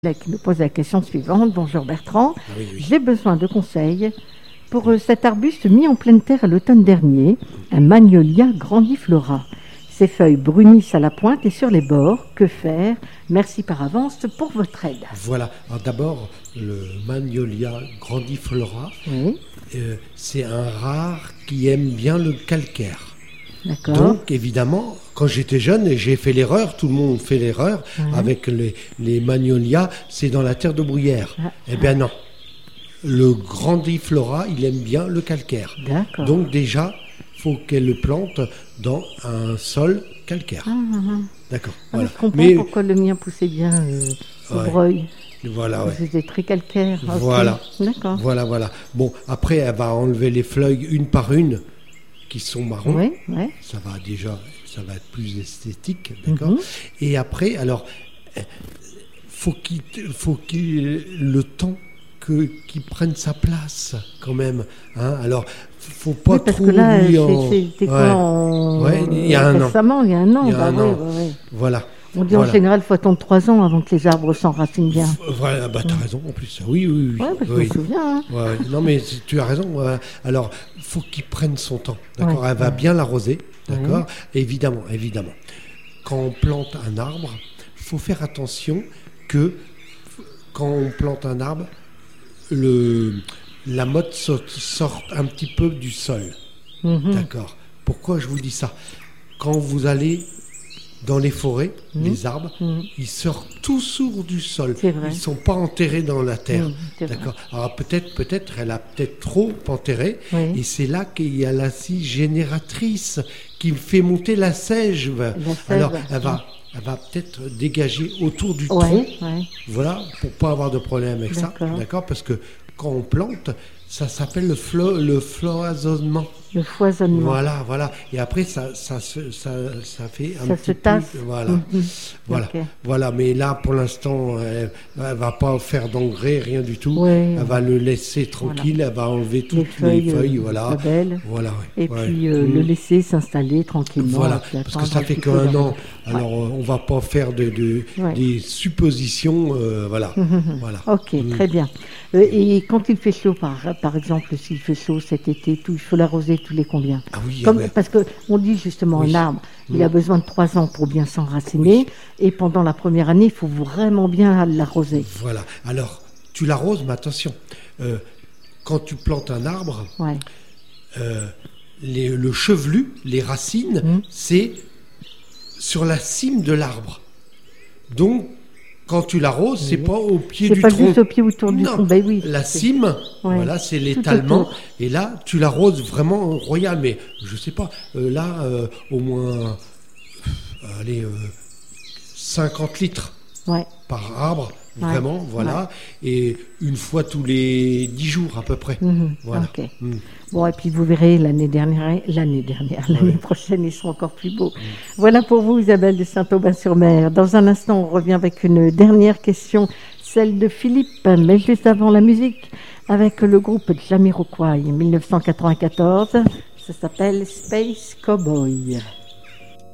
Qui nous pose la question suivante. Bonjour Bertrand, Oui. j'ai besoin de conseils pour cet arbuste mis en pleine terre à l'automne dernier, un Magnolia grandiflora. Ses feuilles brunissent à la pointe et sur les bords. Que faire? Merci par avance pour votre aide. Voilà. Alors d'abord, le Magnolia grandiflora, Oui, c'est un rare qui aime bien le calcaire. d'accord. Donc évidemment, quand j'étais jeune, et j'ai fait l'erreur, tout le monde fait l'erreur, avec les magnolias, c'est dans la terre de bruyère. Eh bien non. Le grandiflora, il aime bien le calcaire. D'accord. Donc déjà, faut qu'elle le plante dans un sol calcaire. D'accord. Voilà. Je comprends pourquoi le mien poussait bien au Ouais. breuil. Voilà, ouais. C'était très calcaire. Ok. Voilà. D'accord. Voilà. Bon, après, elle va enlever les feuilles une par une qui sont marrons. Oui, oui. Ça va être plus esthétique, d'accord. Et après, alors, faut qu'il le temps qu'il prenne sa place quand même. Hein. Alors, faut pas Oui, parce trop que là, lui c'était quoi il y a un an. récemment, il y a un an. Il y a un an. Oui. Voilà. On dit en général, il faut attendre 3 ans avant que les arbres s'enracinent bien. Voilà, bah t'as raison en plus. Oui. Oui, parce que je me souviens. Hein. Ouais, non mais tu as raison. Alors, faut qu'il prenne son temps, d'accord. Ouais, Elle va bien l'arroser, d'accord. Ouais. Évidemment. Quand on plante un arbre, faut faire attention que quand on plante un arbre, la motte sorte un petit peu du sol, d'accord. Pourquoi je vous dis ça? Quand vous allez dans les forêts, les arbres, ils sortent tout sourds du sol. C'est vrai. Ils sont pas enterrés dans la terre. C'est vrai. D'accord. Alors peut-être, elle a peut-être trop enterré. Oui. Et c'est là qu'il y a la scie génératrice qui fait monter la sève. Alors elle va peut-être dégager autour du tronc. Oui. Voilà, pour pas avoir de problème avec ça. D'accord. Parce que quand on plante, ça s'appelle le floisonnement. Le foisonnement. Voilà. Et après, ça fait un Ça petit se tasse. peu. Voilà. Ok. Voilà. Mais là, pour l'instant, elle va pas faire d'engrais, rien du tout. Oui. Elle va le laisser tranquille. Elle va enlever toutes les feuilles. Voilà. Belles. Voilà. Et puis le laisser s'installer tranquillement. Voilà. Parce que ça fait qu'un an. Alors, on va pas faire des suppositions. Voilà. Voilà. Ok, très bien. Et quand il fait chaud, par exemple, s'il fait chaud cet été, il faut l'arroser tous les combien? Ah oui. Parce qu'on dit justement un arbre, il a besoin de 3 ans pour bien s'enraciner. Et pendant la première année, il faut vraiment bien l'arroser. Voilà. Alors, tu l'arroses, mais attention. Quand tu plantes un arbre, le chevelu, les racines, c'est sur la cime de l'arbre. Donc, quand tu l'arroses, c'est pas au pied du tronc. C'est pas juste au pied autour du tronc. Ben oui, la cime, voilà, c'est l'étalement. Et là, tu l'arroses vraiment royal. Mais je sais pas, au moins, 50 litres par arbre. Vraiment, voilà. Et une fois tous les 10 jours à peu près. Voilà. Okay. Bon, et puis vous verrez l'année prochaine, ils seront encore plus beaux. Voilà pour vous, Isabelle de Saint-Aubin-sur-Mer. Dans un instant, on revient avec une dernière question, celle de Philippe, mais juste avant la musique, avec le groupe Jamiroquai, 1994. Ça s'appelle Space Cowboy.